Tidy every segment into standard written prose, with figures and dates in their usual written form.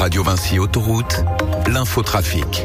Radio Vinci Autoroute, l'infotrafic.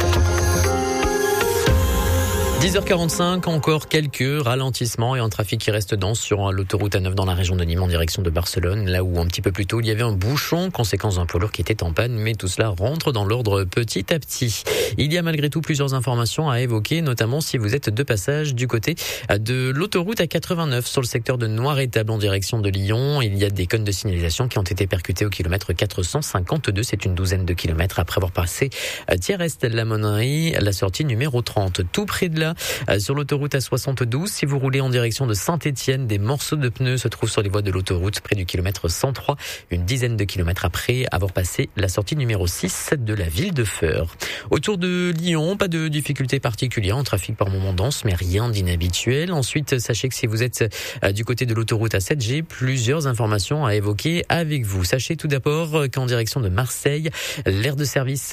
10h45, encore quelques ralentissements et un trafic qui reste dense sur l'autoroute A9 dans la région de Nîmes en direction de Barcelone, là où un petit peu plus tôt il y avait un bouchon, conséquence d'un poids lourd qui était en panne, mais tout cela rentre dans l'ordre petit à petit. Il y a malgré tout plusieurs informations à évoquer, notamment si vous êtes de passage du côté de l'autoroute A89 sur le secteur de Noiretable en direction de Lyon. Il y a des cônes de signalisation qui ont été percutés au kilomètre 452, c'est une douzaine de kilomètres après avoir passé Thiers-Est-la-Monnerie, la sortie numéro 30, tout près de là. Sur l'autoroute A72, si vous roulez en direction de Saint-Étienne, des morceaux de pneus se trouvent sur les voies de l'autoroute près du kilomètre 103, une dizaine de kilomètres après avoir passé la sortie numéro 6 de la ville de Feurs. Autour de Lyon, pas de difficultés particulières, en trafic par moment dense, mais rien d'inhabituel. Ensuite, sachez que si vous êtes du côté de l'autoroute A7, j'ai plusieurs informations à évoquer avec vous. Sachez tout d'abord qu'en direction de Marseille, l'aire de service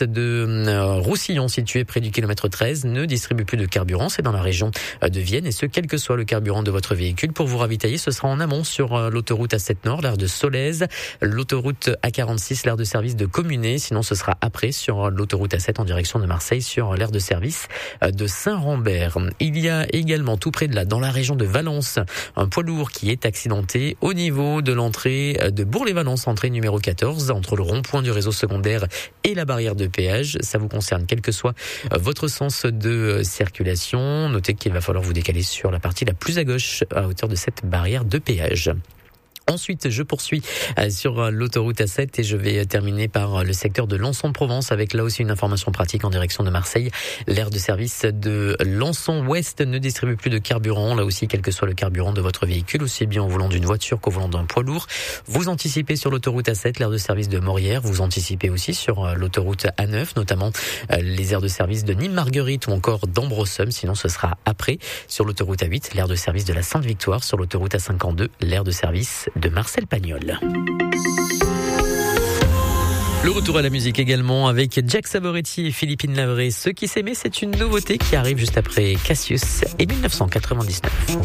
de Roussillon, située près du kilomètre 13, ne distribue plus de carburant. C'est dans la région de Vienne et ce, quel que soit le carburant de votre véhicule. Pour vous ravitailler, ce sera en amont sur l'autoroute A7 Nord, l'aire de Solèze, l'autoroute A46, l'aire de service de Communé. Sinon, ce sera après sur l'autoroute A7 en direction de Marseille, sur l'aire de service de Saint-Rambert. Il y a également tout près de là, dans la région de Valence, un poids lourd qui est accidenté au niveau de l'entrée de Bourg-les-Valences, entrée numéro 14, entre le rond-point du réseau secondaire et la barrière de péage. Ça vous concerne, quel que soit votre sens de circulation. Notez qu'il va falloir vous décaler sur la partie la plus à gauche à hauteur de cette barrière de péage. Ensuite, je poursuis sur l'autoroute A7 et je vais terminer par le secteur de Lançon-de-Provence avec là aussi une information pratique en direction de Marseille. L'aire de service de Lançon-Ouest ne distribue plus de carburant. Là aussi, quel que soit le carburant de votre véhicule, aussi bien au volant d'une voiture qu'au volant d'un poids lourd. Vous anticipez sur l'autoroute A7, l'aire de service de Morières. Vous anticipez aussi sur l'autoroute A9, notamment les aires de service de Nîmes-Marguerite ou encore d'Ambrossum. Sinon, ce sera après sur l'autoroute A8, l'aire de service de la Sainte-Victoire. Sur l'autoroute A52, l'aire de service de Marcel Pagnol. Le retour à la musique également avec Jack Savoretti et Philippine Lavray. Ceux qui s'aimaient, c'est une nouveauté qui arrive juste après Cassius et 1999.